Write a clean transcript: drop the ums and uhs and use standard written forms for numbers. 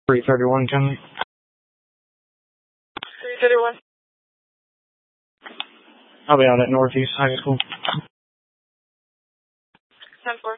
331, Kenley. 331. I'll be out at Northeast High School. 10-4.